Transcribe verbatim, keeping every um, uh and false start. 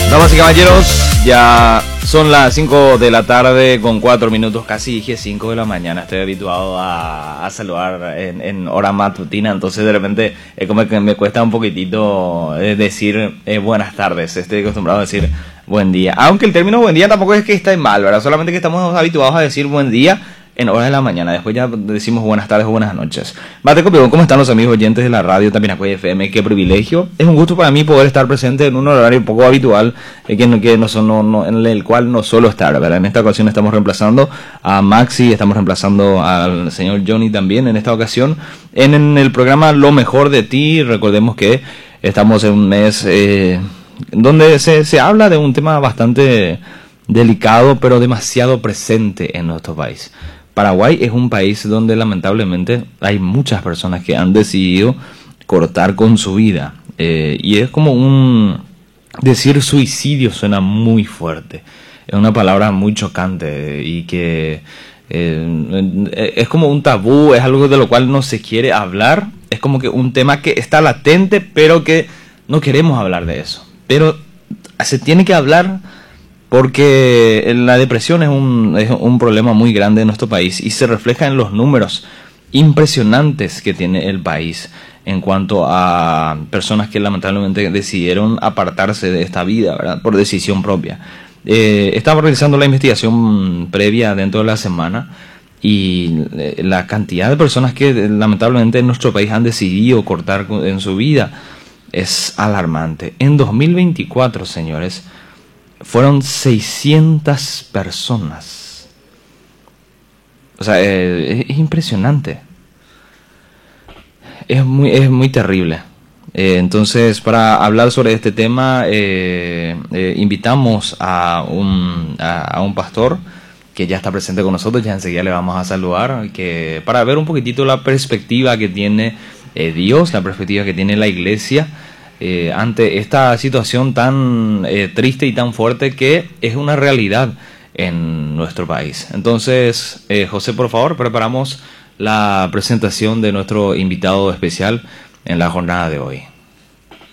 Damas y caballeros, ya son las cinco de la tarde con cuatro minutos, casi dije cinco de la mañana. Estoy habituado a, a saludar en, en hora matutina, entonces de repente es como que me cuesta un poquitito eh, decir eh, buenas tardes. Estoy acostumbrado a decir buen día, aunque el término buen día tampoco es que esté mal, ¿verdad? Solamente que estamos habituados a decir buen día en horas de la mañana. Después ya decimos buenas tardes o buenas noches. Mate Copión, ¿cómo están los amigos oyentes de la radio Tapinacuay F M? Qué privilegio. Es un gusto para mí poder estar presente en un horario poco habitual, eh, que, no, que no, no, no, en el cual no suelo estar, ¿verdad? En esta ocasión estamos reemplazando a Maxi, estamos reemplazando al señor Johnny también en esta ocasión. En, en el programa Lo Mejor de Ti, recordemos que estamos en un mes eh, donde se, se habla de un tema bastante delicado, pero demasiado presente en nuestro país. Paraguay es un país donde lamentablemente hay muchas personas que han decidido cortar con su vida. Eh, y es como un... Decir suicidio suena muy fuerte. Es una palabra muy chocante y que eh, es como un tabú, es algo de lo cual no se quiere hablar. Es como que un tema que está latente, pero que no queremos hablar de eso. Pero se tiene que hablar, porque la depresión es un, es un problema muy grande en nuestro país y se refleja en los números impresionantes que tiene el país en cuanto a personas que lamentablemente decidieron apartarse de esta vida, ¿verdad? Por decisión propia. Eh, estaba realizando la investigación previa dentro de la semana y la cantidad de personas que lamentablemente en nuestro país han decidido cortar en su vida es alarmante. En dos mil veinticuatro, señores, fueron seiscientas personas. O sea, eh, es impresionante. Es muy, es muy terrible. Eh, entonces, para hablar sobre este tema, eh, eh, invitamos a un, a, a un pastor que ya está presente con nosotros. Ya enseguida le vamos a saludar, que, para ver un poquitito la perspectiva que tiene eh, Dios, la perspectiva que tiene la iglesia, Eh, ante esta situación tan eh, triste y tan fuerte que es una realidad en nuestro país. Entonces, eh, José, por favor, preparamos la presentación de nuestro invitado especial en la jornada de hoy.